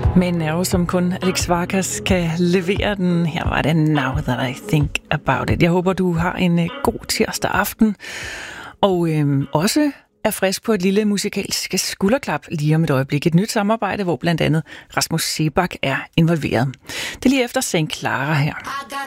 Med en nerve, som kun Alex Vargas kan levere den. Her var det Now That I Think About It. Jeg håber, du har en god tirsdag aften. Og også er frisk på et lille musikalsk skulderklap lige om et øjeblik. Et nyt samarbejde, hvor blandt andet Rasmus Seebach er involveret. Det er lige efter St. Clara her. I got